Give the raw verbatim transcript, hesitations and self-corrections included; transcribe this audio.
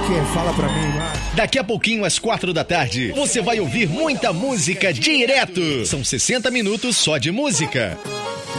que? Fala pra mim, vai. Daqui a pouquinho, às quatro da tarde, você vai ouvir muita música direto. São sessenta minutos só de música.